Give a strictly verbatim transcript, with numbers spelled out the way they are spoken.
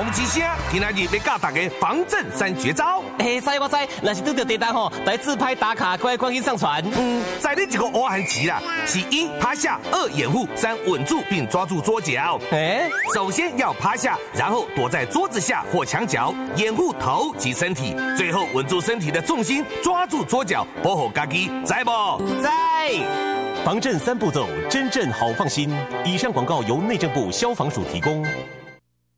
之声，今仔日要教大家防震三绝招。 哎，知我知，若是拄到地震吼，来自拍打卡，快赶紧上传。 嗯，在你这个欧韩棋啦，是一趴下，二掩护，三稳住并抓住桌角。 哎， 首先要趴下，然后躲在桌子下或墙角，掩护头及身体，最后稳住身体的重心，抓住桌角，保护家己，知不？ 在。 防震三步骤，真正好放心。以上广告由内政部消防署提供。